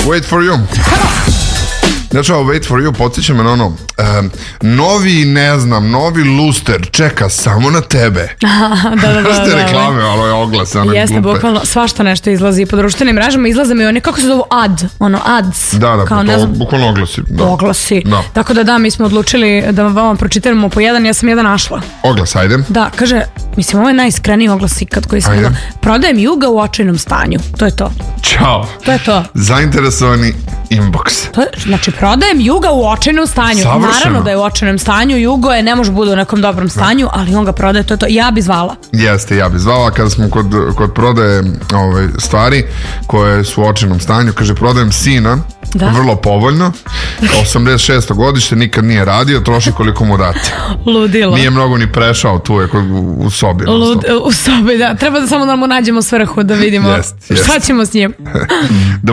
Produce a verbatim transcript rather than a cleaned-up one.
Wait for you. Znači, ovo Wait for you podsjeća me na ono, um, novi, ne znam, novi luster čeka samo na tebe. Da, da, da. Ste reklame, ali je oglas, one Jeste, glupe. bukvalno, svašta nešto izlazi po društvenim mrežama, izlaze mi oni, kako se zovu, ad, ono, ads. Da, da, kao, to ne znam, bukvalno oglasi. Da. Oglasi. Da. Tako da da, mi smo odlučili da vam pročitamo po jedan, ja sam jedan našla. Oglas, ajde. Da, kaže, mislim, ovo je najiskreniji oglas ikad koji sam Ajde. imala. Prodajem Juga u očajnom stanju. To je to. Ćao. To je to. Zainteresovani inbox. To je, znači, prodajem Juga u očajnom stanju. Savršeno. Naravno da je u očajnom stanju. Jugo je, ne može bude u nekom dobrom stanju, ali on ga prodaje, to je to. Ja bi zvala. Jeste, ja bi zvala kada smo kod, kod prodaje ove, stvari koje su u očajnom stanju. Kaže, prodajem sina, Da. vrlo povoljno, osamdeset šesto godište, nikad nije radio, troši koliko mu date. Ludilo. Nije mnogo ni prešao tu je kod, u sobi. Lud, u sobi, da. Treba da samo da mu nađemo svrhu da vidimo Jest, jest. šta ćemo s njim.